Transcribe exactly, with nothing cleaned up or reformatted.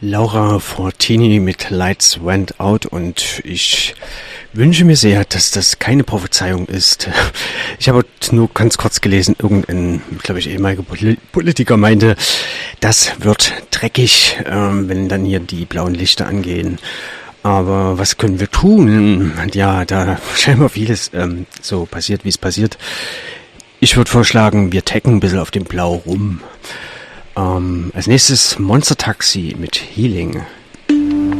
Laura Fortini mit Lights Went Out, und ich wünsche mir sehr, dass das keine Prophezeiung ist. Ich habe nur ganz kurz gelesen, irgendein, glaube ich, ehemaliger Politiker meinte, das wird dreckig, ähm, wenn dann hier die blauen Lichter angehen. Aber was können wir tun? Ja, da scheinbar vieles ähm, so passiert, wie es passiert. Ich würde vorschlagen, wir tacken ein bisschen auf dem Blau rum. Ähm, als nächstes Monster Taxi mit Healing.